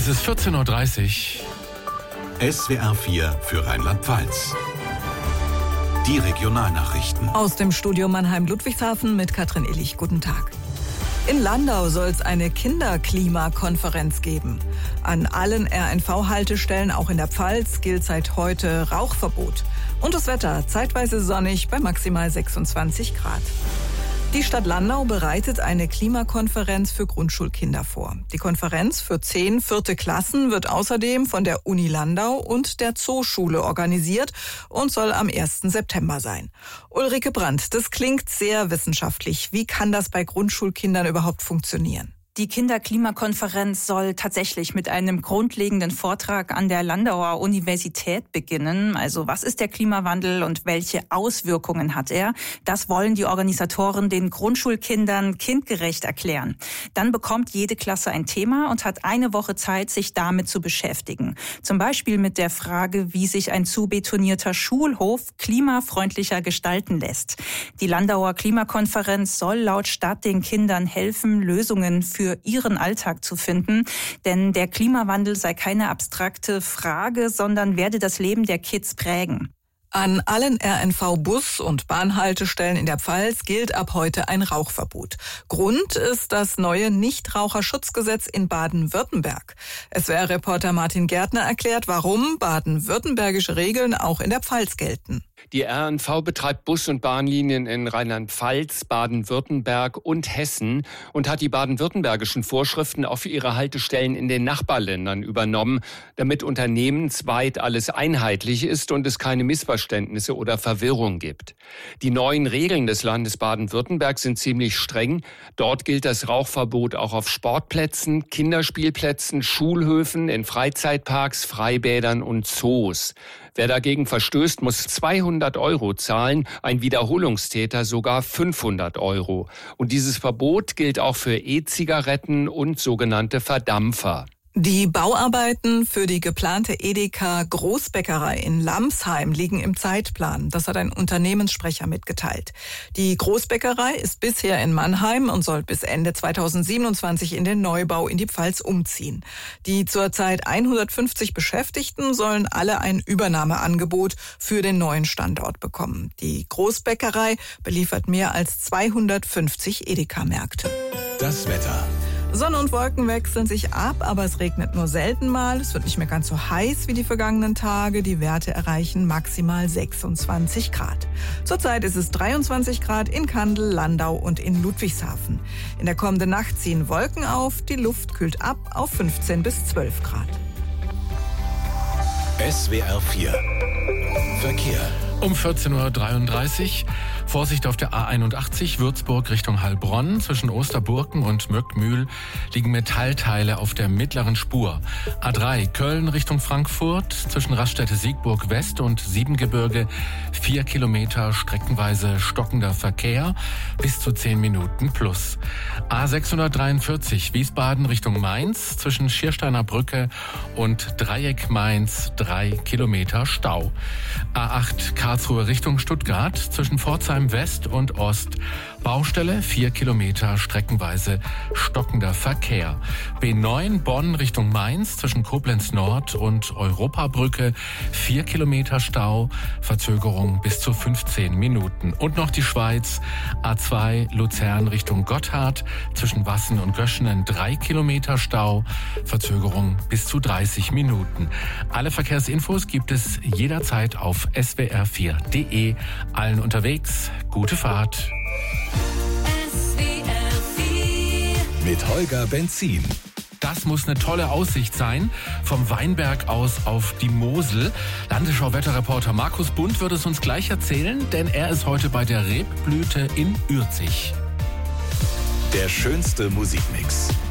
Es ist 14.30 Uhr. SWR 4 für Rheinland-Pfalz. Die Regionalnachrichten. Aus dem Studio Mannheim-Ludwigshafen mit Katrin Illich. Guten Tag. In Landau soll es eine Kinderklimakonferenz geben. An allen RNV-Haltestellen, auch in der Pfalz, gilt seit heute Rauchverbot. Und das Wetter zeitweise sonnig bei maximal 26 Grad. Die Stadt Landau bereitet eine Klimakonferenz für Grundschulkinder vor. Die Konferenz für 10 4. Klassen wird außerdem von der Uni Landau und der Zooschule organisiert und soll am 1. September sein. Ulrike Brandt, das klingt sehr wissenschaftlich. Wie kann das bei Grundschulkindern überhaupt funktionieren? Die Kinderklimakonferenz soll tatsächlich mit einem grundlegenden Vortrag an der Landauer Universität beginnen. Also was ist der Klimawandel und welche Auswirkungen hat er? Das wollen die Organisatoren den Grundschulkindern kindgerecht erklären. Dann bekommt jede Klasse ein Thema und hat eine Woche Zeit, sich damit zu beschäftigen. Zum Beispiel mit der Frage, wie sich ein zu betonierter Schulhof klimafreundlicher gestalten lässt. Die Landauer Klimakonferenz soll laut Stadt den Kindern helfen, Lösungen für ihren Alltag zu finden. Denn der Klimawandel sei keine abstrakte Frage, sondern werde das Leben der Kids prägen. An allen RNV-Bus- und Bahnhaltestellen in der Pfalz gilt ab heute ein Rauchverbot. Grund ist das neue Nichtraucherschutzgesetz in Baden-Württemberg. SWR-Reporter Martin Gärtner erklärt, warum baden-württembergische Regeln auch in der Pfalz gelten. Die RNV betreibt Bus- und Bahnlinien in Rheinland-Pfalz, Baden-Württemberg und Hessen und hat die baden-württembergischen Vorschriften auch für ihre Haltestellen in den Nachbarländern übernommen, damit unternehmensweit alles einheitlich ist und es keine Missverständnisse oder Verwirrung gibt. Die neuen Regeln des Landes Baden-Württemberg sind ziemlich streng. Dort gilt das Rauchverbot auch auf Sportplätzen, Kinderspielplätzen, Schulhöfen, in Freizeitparks, Freibädern und Zoos. Wer dagegen verstößt, muss 200 € zahlen, ein Wiederholungstäter sogar 500 €. Und dieses Verbot gilt auch für E-Zigaretten und sogenannte Verdampfer. Die Bauarbeiten für die geplante Edeka Großbäckerei in Lamsheim liegen im Zeitplan. Das hat ein Unternehmenssprecher mitgeteilt. Die Großbäckerei ist bisher in Mannheim und soll bis Ende 2027 in den Neubau in die Pfalz umziehen. Die zurzeit 150 Beschäftigten sollen alle ein Übernahmeangebot für den neuen Standort bekommen. Die Großbäckerei beliefert mehr als 250 Edeka-Märkte. Das Wetter. Sonne und Wolken wechseln sich ab, aber es regnet nur selten mal. Es wird nicht mehr ganz so heiß wie die vergangenen Tage. Die Werte erreichen maximal 26 Grad. Zurzeit ist es 23 Grad in Kandel, Landau und in Ludwigshafen. In der kommenden Nacht ziehen Wolken auf, die Luft kühlt ab auf 15 bis 12 Grad. SWR 4 Verkehr. Um 14.33 Uhr. Vorsicht auf der A81 Würzburg Richtung Heilbronn. Zwischen Osterburken und Möckmühl liegen Metallteile auf der mittleren Spur. A3 Köln Richtung Frankfurt. Zwischen Raststätte-Siegburg West und Siebengebirge 4 Kilometer streckenweise stockender Verkehr. Bis zu 10 Minuten plus. A643 Wiesbaden Richtung Mainz. Zwischen Schiersteiner Brücke und Dreieck Mainz 3 Kilometer Stau. A8 Karlsruhe Richtung Stuttgart. Zwischen Pforzheim West und Ost Baustelle 4 Kilometer streckenweise stockender Verkehr. B9 Bonn Richtung Mainz zwischen Koblenz Nord und Europabrücke 4 Kilometer Stau, Verzögerung bis zu 15 Minuten. Und noch die Schweiz A2 Luzern Richtung Gotthard zwischen Wassen und Göschenen 3 Kilometer Stau, Verzögerung bis zu 30 Minuten. Alle Verkehrsinfos gibt es jederzeit auf swr4.de. Allen unterwegs, gute Fahrt. Mit Holger Benzin. Das muss eine tolle Aussicht sein, vom Weinberg aus auf die Mosel. Landesschau-Wetterreporter Markus Bund wird es uns gleich erzählen, denn er ist heute bei der Rebblüte in Ürzig. Der schönste Musikmix.